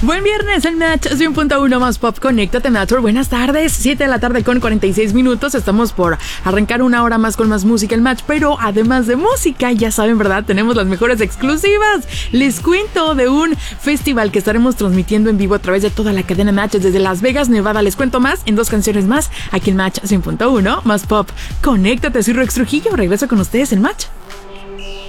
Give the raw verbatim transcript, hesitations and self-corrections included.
Buen viernes, el Match cien punto uno más Pop. Conéctate, Match. Buenas tardes, siete de la tarde con cuarenta y seis minutos. Estamos por arrancar una hora más con más música, el Match. Pero además de música, ya saben, ¿verdad? Tenemos las mejores exclusivas. Les cuento de un festival que estaremos transmitiendo en vivo a través de toda la cadena Match desde Las Vegas, Nevada. Les cuento más en dos canciones más aquí en Match cien punto uno más Pop. Conéctate, soy Rex Trujillo. Regreso con ustedes en Match.